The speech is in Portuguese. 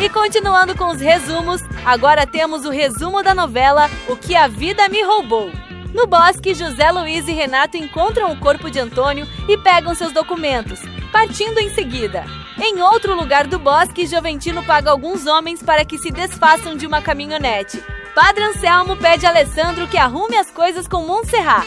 E continuando com os resumos, agora temos o resumo da novela O que a Vida Me Roubou. No bosque, José Luiz e Renato encontram o corpo de Antônio e pegam seus documentos, partindo em seguida. Em outro lugar do bosque, Joventino paga alguns homens para que se desfaçam de uma caminhonete. Padre Anselmo pede a Alessandro que arrume as coisas com Montserrat.